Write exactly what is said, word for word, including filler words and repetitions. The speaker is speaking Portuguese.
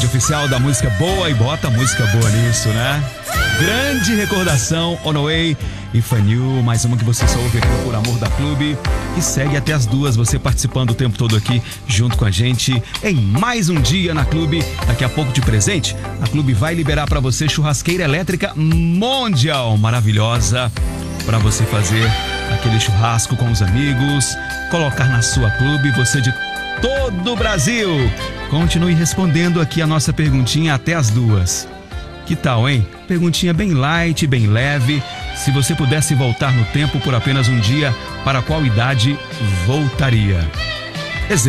oficial da música boa e bota música boa nisso, né? Grande recordação, Onoway e Fanil, mais uma que você só ouve aqui no Por Amor da Clube. E segue até as duas, você participando o tempo todo aqui junto com a gente em mais um dia na Clube. Daqui a pouco de presente, a Clube vai liberar para você churrasqueira elétrica Mondial, maravilhosa, para você fazer aquele churrasco com os amigos, colocar na sua Clube, você de todo o Brasil. Continue respondendo aqui a nossa perguntinha até as duas. Que tal, hein? Perguntinha bem light, bem leve. Se você pudesse voltar no tempo por apenas um dia, para qual idade voltaria?